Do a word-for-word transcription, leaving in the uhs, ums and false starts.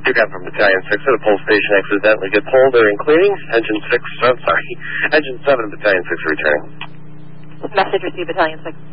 Again from Battalion six at a pull station accidentally get pulled during cleaning. Engine six, I'm sorry, Engine seven, Battalion six returning. Message received, Battalion six.